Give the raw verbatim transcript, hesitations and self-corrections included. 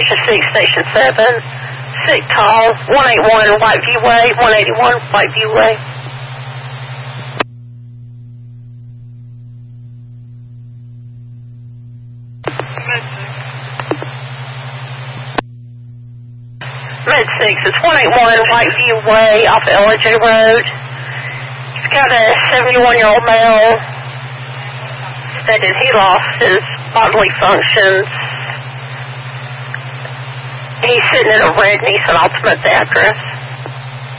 Station six, Station seven. Sick call, one eighty-one Whiteview Way, one eighty-one Whiteview Way. Med six, it's one eighty-one Whiteview Way off L A J Road. He's got a seventy-one-year-old male stated he lost his bodily functions. He's sitting in a red Nissan Altima, the address.